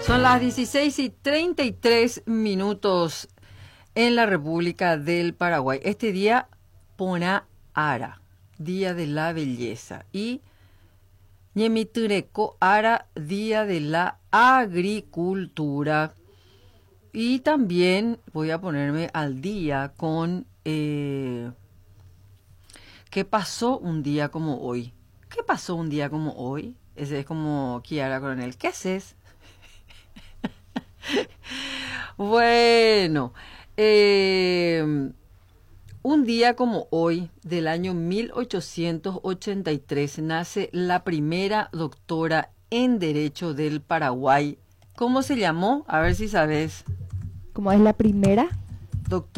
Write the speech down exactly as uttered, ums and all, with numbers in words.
Son las dieciséis y treinta y tres minutos en la República del Paraguay. Este día, Pona Ara, Día de la Belleza. Y Ñemitureko Ara, Día de la Agricultura. Y también voy a ponerme al día con eh, qué pasó un día como hoy. ¿Qué pasó un día como hoy? Ese es como Kiara Coronel. ¿Qué haces? Bueno, eh, un día como hoy, del año mil ochocientos ochenta y tres, nace la primera doctora en Derecho del Paraguay. ¿Cómo se llamó? A ver si sabes. ¿Cómo es la primera? Doctora